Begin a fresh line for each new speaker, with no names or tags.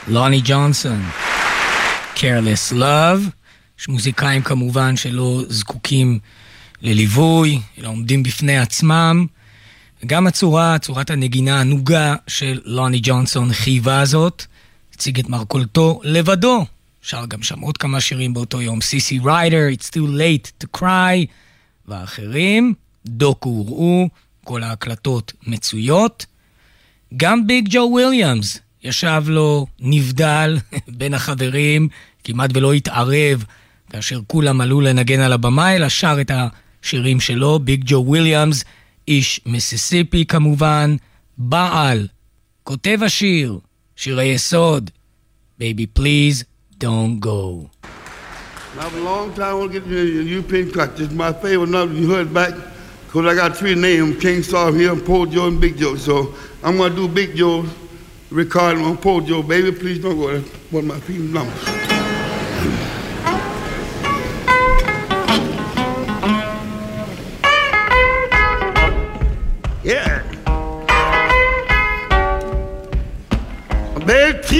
לוני ג'ונסון, Careless Love. יש מוזיקאים כמובן שלא זקוקים לליווי, אלא עומדים בפני עצמם. גם צורת הנגינה הנוגה של לוני ג'ונסון חייבה זאת, הציג את מרכולתו לבדו. שר גם שם עוד כמה שירים באותו יום, CC Rider, It's Too Late to Cry, ואחרים. דוקו הוראו, כל ההקלטות מצויות. גם ביג ג'ו וויליאמס ישב לו נבדל בין החברים, כמעט ולא התערב, כאשר כולם עלו לנגן על הבמה, אלא שר את השירים שלו. ביג ג'ו וויליאמס, איש מיסיסיפי כמובן, בעל, כותב השיר, שיר היסוד, Baby Please Don't Go.
Now for a long time I want to get to the European cut. This is my favorite number. You heard back, because I got three names, King Star here, Paul Joe, and Big Joe. So I'm going to do Big Joe's recording on Paul Joe, Baby Please Don't Go. That's one of my favorite numbers. Yeah. Baby,